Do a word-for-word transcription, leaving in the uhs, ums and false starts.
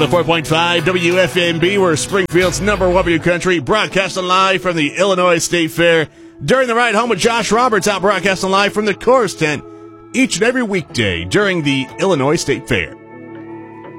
The four point five W F M B, we're Springfield's number one radio country, broadcasting live from the Illinois State Fair. During the ride home with Josh Roberts, out broadcasting live from the Chorus Tent each and every weekday during the Illinois State Fair.